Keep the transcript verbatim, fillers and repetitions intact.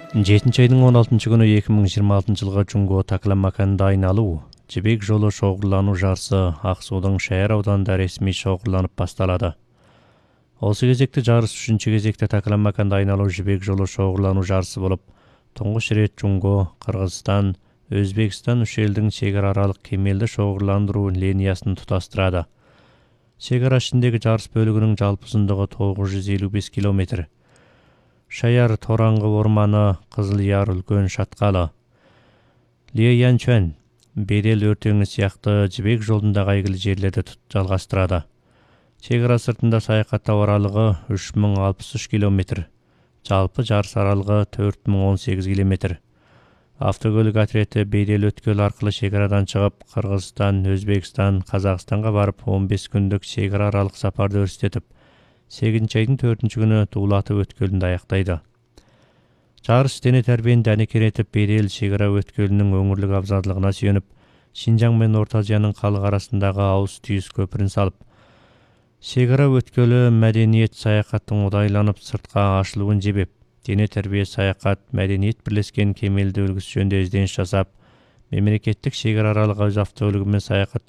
жетинчи айдын он алтынчы күнү эки миң жыйырма алтынчы жылга Жунго Такламаканда айналуу Жибек жолу шоғырлануу жарысы Ак Суудун шаар ауданында ресми шоғырланып башталады. Осы кезекте жарыс үчүнчү кезекте Такламаканда айналуу Жибек жолу шоғырлануу жарысы болуп, туңгуч ирет Жунго, Кыргызстан, Өзбекстан үч элдин чек ара аралык кемелди шоғырландыруу линиясын туташтырады. Чек ара ичиндеги жарыс бөлүгүнүн жалпы узундугу тогуз жүз элүү беш километр. Шаяр Тораңгы орманы, Кызыл Яр үлкөн шаткалы, Лиянчуан, Бедел өртөңү сыяктуу Жибек жолундагы айгиле жерлерди жалгаштырады. Чек ара сыртында саякаттоо аралыгы үч миң алпыс үч километр. Жалпы жарыс аралыгы төрт миң он сегиз километр. Автокөлүк отрети Бедел өткөл аркылуу чек арадан чыгып, Кыргызстан, Өзбекстан, Казакстанга барып он беш күндүк чек ара аралык сапарды өрүстөтүп, сегизинчи айдын төртүнчү күнү Дуулатов өткөлүндө аяктайды. Жарыш дене тарбияны данекер этип, Бедел чек ара өткөлүнүн өңүрлүк абзалдыгына сүйөнүп, Шинжаң менен Орто Азиянын калыгы арасындагы ауыз түйүз көпүрүн салып, чек ара өткөлү мәдениет саякаттын удайланып сыртка ашылуун жебеп, дене тарбия саякат мәдениет бирлешкен кемелди үлгүсү жөнүндө издениш жасап, мемлекеттик чек ара аралык өз автокөлүгү менен саякат